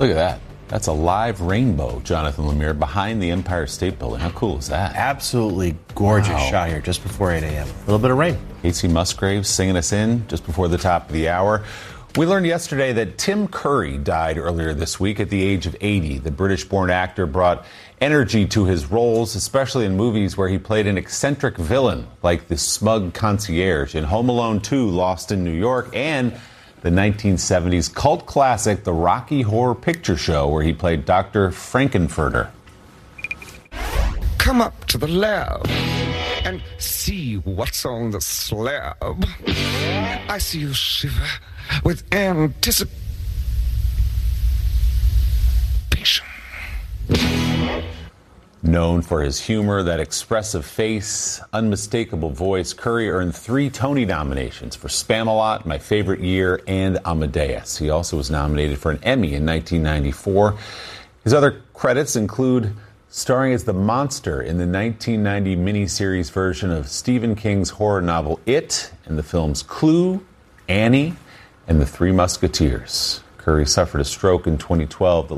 Look at that. That's a live rainbow, Jonathan Lemire, behind the Empire State Building. How cool is that? Absolutely gorgeous shot here just before 8 a.m. A little bit of rain. Casey Musgraves singing us in just before the top of the hour. We learned yesterday that Tim Curry died earlier this week at the age of 80. The British-born actor brought energy to his roles, especially in movies where he played an eccentric villain like the smug concierge in Home Alone 2, Lost in New York, and the 1970s cult classic, The Rocky Horror Picture Show, where he played Dr. Frankenfurter. Come up to the lab and see what's on the slab. I see you shiver with anticipation. Known for his humor, that expressive face, unmistakable voice, Curry earned 3 Tony nominations for Spamalot, My Favorite Year, and Amadeus. He also was nominated for an Emmy in 1994. His other credits include starring as the monster in the 1990 miniseries version of Stephen King's horror novel It, and the films Clue, Annie, and The Three Musketeers. Curry suffered a stroke in 2012.